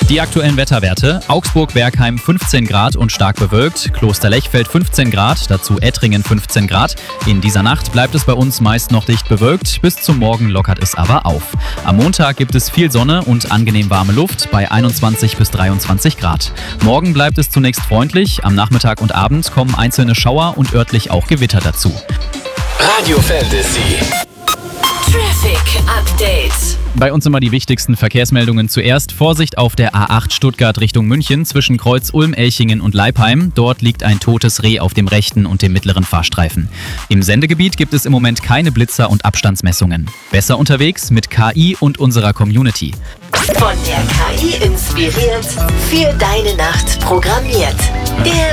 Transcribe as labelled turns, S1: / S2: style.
S1: Die aktuellen Wetterwerte: Augsburg-Bergheim 15 Grad und stark bewölkt, Klosterlechfeld 15 Grad, dazu Ettringen 15 Grad. In dieser Nacht bleibt es bei uns meist noch dicht bewölkt, bis zum Morgen lockert es aber auf. Am Montag gibt es viel Sonne und angenehm warme Luft bei 21 bis 23 Grad. Morgen bleibt es zunächst freundlich, am Nachmittag und Abend kommen einzelne Schauer und örtlich auch Gewitter dazu.
S2: Radio Fantasy.
S3: Traffic Update.
S1: Bei uns immer die wichtigsten Verkehrsmeldungen zuerst. Vorsicht auf der A8 Stuttgart Richtung München zwischen Kreuz Ulm-Elchingen und Leipheim. Dort liegt ein totes Reh auf dem rechten und dem mittleren Fahrstreifen. Im Sendegebiet gibt es im Moment keine Blitzer und Abstandsmessungen. Besser unterwegs mit KI und unserer Community.
S3: Von der KI inspiriert, für deine Nacht programmiert. Der